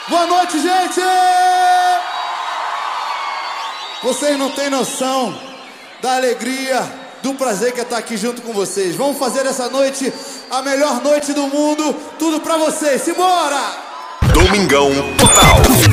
Boa noite, gente! Vocês não têm noção da alegria, do prazer que é estar aqui junto com vocês. Vamos fazer dessa noite a melhor noite do mundo. Tudo pra vocês. Simbora! Domingão Total.